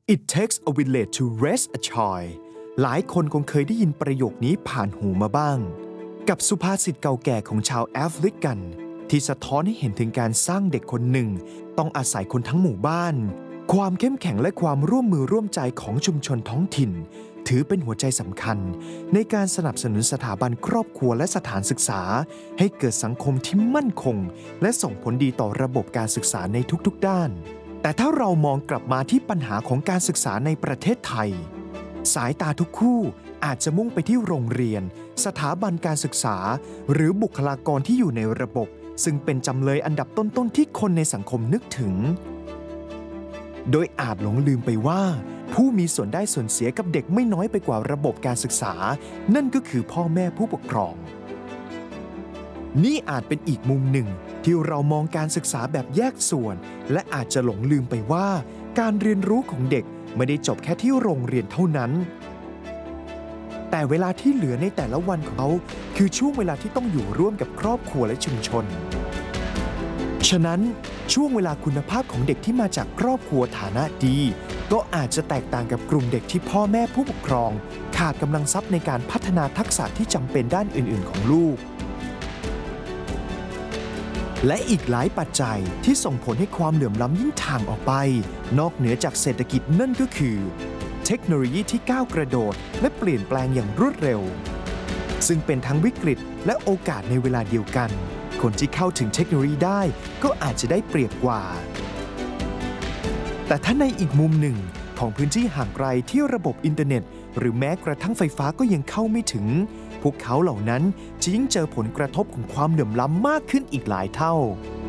It takes a village to raise a child หลายคนคงเคยได้ยินประโยคนี้ผ่านหูมาบ้างกับสุภาษิตเก่าแก่ของชาวแอฟริกันที่สะท้อนให้เห็นถึงการสร้างเด็กคนหนึ่งต้องอาศัยคนทั้งหมู่บ้านความเข้มแข็งและความร่วมมือร่วมใจของชุมชนท้องถิ่นถือเป็นหัวใจสำคัญในการสนับสนุนสถาบันครอบครัวและสถานศึกษาให้เกิดสังคมที่มั่นคงและส่งผลดีต่อระบบการศึกษาในทุกๆด้านแต่ถ้าเรามองกลับมาที่ปัญหาของการศึกษาในประเทศไทยสายตาทุกคู่อาจจะมุ่งไปที่โรงเรียนสถาบันการศึกษาหรือบุคลากรที่อยู่ในระบบซึ่งเป็นจำเลยอันดับต้นๆที่คนในสังคมนึกถึงโดยอาจหลงลืมไปว่าผู้มีส่วนได้ส่วนเสียกับเด็กไม่น้อยไปกว่าระบบการศึกษานั่นก็คือพ่อแม่ผู้ปกครองนี่อาจเป็นอีกมุมหนึ่งที่เรามองการศึกษาแบบแยกส่วนและอาจจะหลงลืมไปว่าการเรียนรู้ของเด็กไม่ได้จบแค่ที่โรงเรียนเท่านั้นแต่เวลาที่เหลือในแต่ละวันของเขาคือช่วงเวลาที่ต้องอยู่ร่วมกับครอบครัวและชุมชนฉะนั้นช่วงเวลาคุณภาพของเด็กที่มาจากครอบครัวฐานะดีก็อาจจะแตกต่างกับกลุ่มเด็กที่พ่อแม่ผู้ปกครองขาดกำลังทรัพย์ในการพัฒนาทักษะที่จำเป็นด้านอื่นๆของลูกและอีกหลายปัจจัยที่ส่งผลให้ความเหลื่อมล้ำยิ่งถ่างออกไปนอกเหนือจากเศรษฐกิจนั่นก็คือเทคโนโลยีที่ก้าวกระโดดและเปลี่ยนแปลงอย่างรวดเร็วซึ่งเป็นทั้งวิกฤตและโอกาสในเวลาเดียวกันคนที่เข้าถึงเทคโนโลยีได้ก็อาจจะได้เปรียบกว่าแต่ถ้าในอีกมุมหนึ่งของพื้นที่ห่างไกลที่ระบบอินเทอร์เน็ตหรือแม้กระทั่งไฟฟ้าก็ยังเข้าไม่ถึงพวกเขาเหล่านั้นจะยิ่งเจอผลกระทบของความเหลื่อมล้ำมากขึ้นอีกหลายเท่า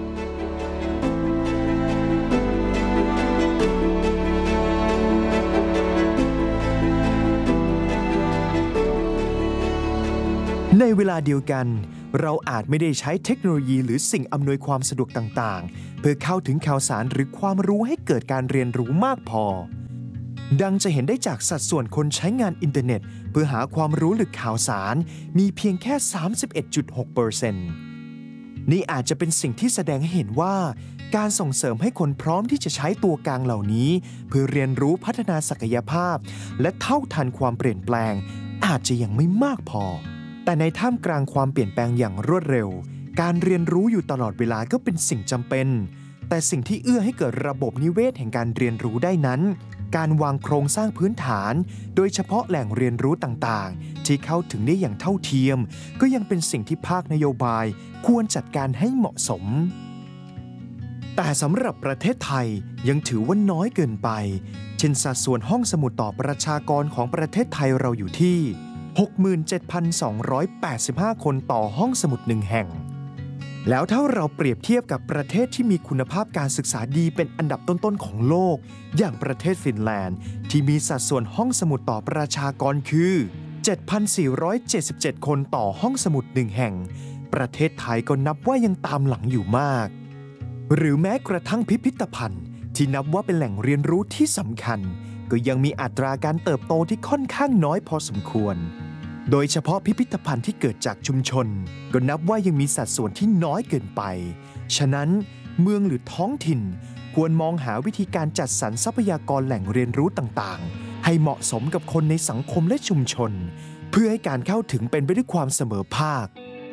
ในเวลาเดียวกันเราอาจไม่ได้ใช้เทคโนโลยีหรือสิ่งอำนวยความสะดวกต่างๆเพื่อเข้าถึงข่าวสารหรือความรู้ให้เกิดการเรียนรู้มากพอดังจะเห็นได้จากสัดส่วนคนใช้งานอินเทอร์เน็ตเพื่อหาความรู้หรือข่าวสารมีเพียงแค่ 31.6% นี่อาจจะเป็นสิ่งที่แสดงให้เห็นว่าการส่งเสริมให้คนพร้อมที่จะใช้ตัวกลางเหล่านี้เพื่อเรียนรู้พัฒนาศักยภาพและเท่าทันความเปลี่ยนแปลงอาจจะยังไม่มากพอแต่ในท่ามกลางความเปลี่ยนแปลงอย่างรวดเร็วการเรียนรู้อยู่ตลอดเวลาก็เป็นสิ่งจำเป็นแต่สิ่งที่เอื้อให้เกิดระบบนิเวศแห่งการเรียนรู้ได้นั้นการวางโครงสร้างพื้นฐานโดยเฉพาะแหล่งเรียนรู้ต่างๆที่เข้าถึงได้อย่างเท่าเทียมก็ยังเป็นสิ่งที่ภาคนโยบายควรจัดการให้เหมาะสมแต่สำหรับประเทศไทยยังถือว่าน้อยเกินไปเช่นสัดส่วนห้องสมุดต่อประชากรของประเทศไทยเราอยู่ที่67,285 คนต่อห้องสมุด1แห่งแล้วถ้าเราเปรียบเทียบกับประเทศที่มีคุณภาพการศึกษาดีเป็นอันดับต้นๆของโลกอย่างประเทศฟินแลนด์ที่มีสัดส่วนห้องสมุดต่อประชากรคือ 7,477 คนต่อห้องสมุด1แห่งประเทศไทยก็นับว่ายังตามหลังอยู่มากหรือแม้กระทั่งพิพิธภัณฑ์ที่นับว่าเป็นแหล่งเรียนรู้ที่สำคัญก็ยังมีอัตราการเติบโตที่ค่อนข้างน้อยพอสมควรโดยเฉพาะพิพิธภัณฑ์ที่เกิดจากชุมชนก็นับว่ายังมีสัดส่วนที่น้อยเกินไปฉะนั้นเมืองหรือท้องถิ่นควรมองหาวิธีการจัดสรรทรัพยากรแหล่งเรียนรู้ต่างๆให้เหมาะสมกับคนในสังคมและชุมชนเพื่อให้การเข้าถึงเป็นไปด้วยความเสมอภาค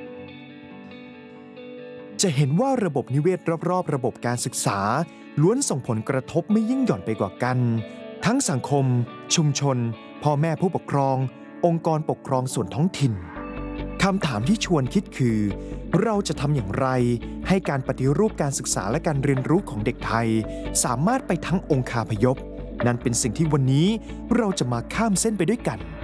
จะเห็นว่าระบบนิเวศรอบๆระบบการศึกษาล้วนส่งผลกระทบไม่ยิ่งหย่อนไปกว่ากันทั้งสังคมชุมชนพ่อแม่ผู้ปกครององค์กรปกครองส่วนท้องถิ่นคำถามที่ชวนคิดคือเราจะทำอย่างไรให้การปฏิรูปการศึกษาและการเรียนรู้ของเด็กไทยสามารถไปทั้งองคาพยพนั่นเป็นสิ่งที่วันนี้เราจะมาข้ามเส้นไปด้วยกัน